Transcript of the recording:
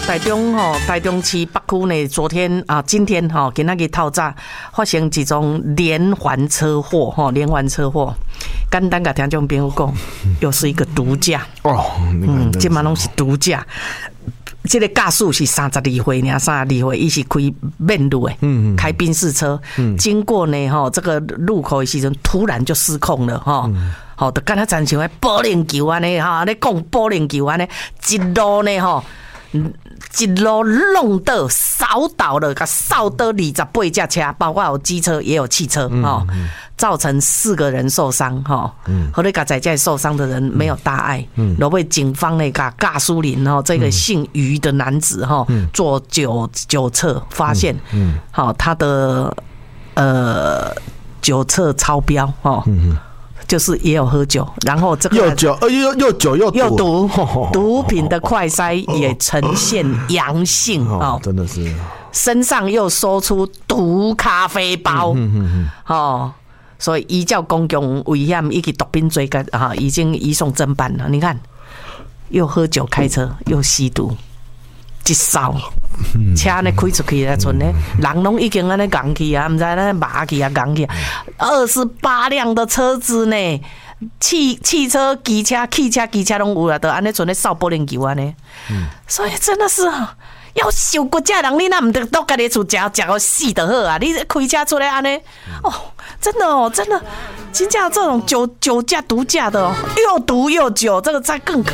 台中市北区呢，今天今仔日透早发生一宗连环车祸，简单甲听众朋友讲，又是一个毒驾哦，即嘛拢是毒驾。这个驾驶是32岁呢，32岁，伊是开面路的，开宾士车，经过呢这个路口的时阵，突然就失控了就敢若亲像保龄球安尼咧讲保龄球安尼，一路呢一路弄倒扫倒了，甲扫倒28架车，包括有机车也有汽车造成4个人受伤后来在这受伤的人没有大碍，然后警方呢甲驾驶人这个姓于的男子做酒测发现他的酒测超标就是也有喝酒，然后这个又酒又毒， 毒品的快筛也呈现阳性真的是， 身上又搜出毒咖啡包所以依照公共危险以及毒品罪已经移送侦办了。你看，又喝酒开车，又吸毒，一扫车呢开出去了，剩呢人拢已经安尼扛去啊，唔知安尼麻去啊，扛去28辆的车子呢，汽车、机车拢有啦，都安尼剩咧扫玻璃球安尼，所以真的是要受骨架人，你那唔得到家己厝食到死就好啊！你开车出来安尼真的，真正这种酒驾毒驾的又毒又酒，这个再更可